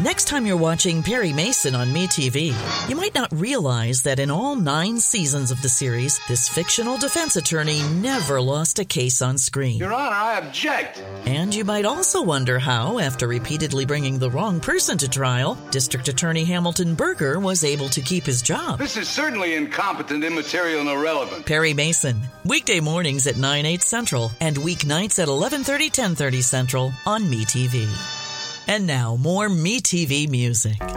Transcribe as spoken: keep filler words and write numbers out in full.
Next time you're watching Perry Mason on MeTV, you might not realize that in all nine seasons of the series, this fictional defense attorney never lost a case on screen. Your Honor, I object. And you might also wonder how, after repeatedly bringing the wrong person to trial, District Attorney Hamilton Berger was able to keep his job. This is certainly incompetent, immaterial, and irrelevant. Perry Mason, weekday mornings at nine, eight Central, and weeknights at eleven thirty, ten thirty Central on MeTV. And now, more MeTV music.